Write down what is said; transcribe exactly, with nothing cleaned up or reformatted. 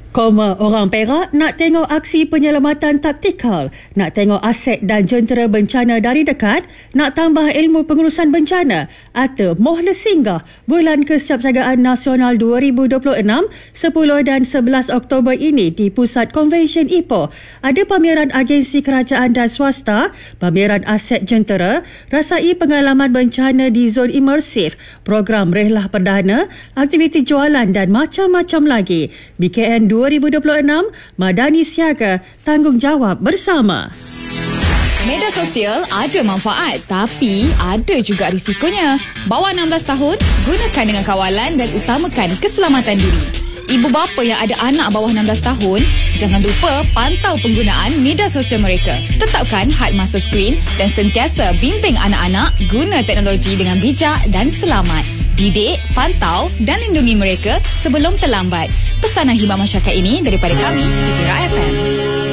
Koma orang Perak nak tengok aksi penyelamatan taktikal, nak tengok aset dan jentera bencana dari dekat, nak tambah ilmu pengurusan bencana atau mohon singgah Bulan Kesiapsiagaan Nasional dua ribu dua puluh enam, sepuluh dan sebelas Oktober ini di Pusat Konvensyen Ipoh. Ada pameran agensi kerajaan dan swasta, pameran aset jentera, rasai pengalaman bencana di zon imersif, program rehlah perdana, aktiviti jualan dan macam-macam lagi. B K N dua ribu dua puluh enam, Madani Siaga, tanggungjawab bersama. Media sosial ada manfaat, tapi ada juga risikonya. Bawah enam belas tahun, gunakan dengan kawalan dan utamakan keselamatan diri. Ibu bapa yang ada anak bawah enam belas tahun, jangan lupa pantau penggunaan media sosial mereka. Tetapkan had masa skrin dan sentiasa bimbing anak-anak guna teknologi dengan bijak dan selamat. Didik, pantau dan lindungi mereka sebelum terlambat. Pesanan khidmat masyarakat ini daripada kami di Vira F M.